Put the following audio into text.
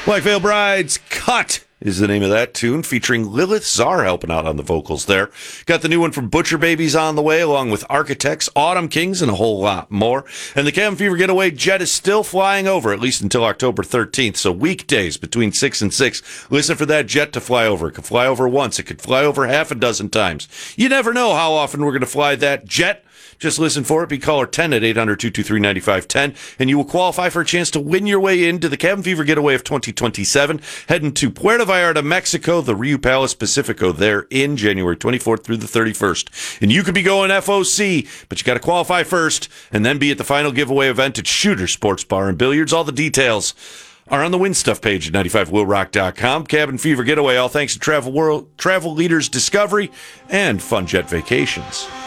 Black Veil Brides Cut is the name of that tune, featuring Lilith Czar helping out on the vocals there. Got the new one from Butcher Babies on the way, along with Architects, Autumn Kings, and a whole lot more. And the Cabin Fever Getaway jet is still flying over, at least until October 13th. So weekdays between 6 and 6, listen for that jet to fly over. It could fly over once. It could fly over half a dozen times. You never know how often we're going to fly that jet. Just listen for it. Be caller 10 at 800-223-9510, and you will qualify for a chance to win your way into the Cabin Fever Getaway of 2027, heading to Puerto Vallarta, Mexico, the Rio Palace Pacifico there in January 24th through the 31st. And you could be going FOC, but you got to qualify first and then be at the final giveaway event at Shooter Sports Bar and Billiards. All the details are on the Win Stuff page at 95willrock.com. Cabin Fever Getaway, all thanks to Travel Leaders Discovery and Fun Jet Vacations.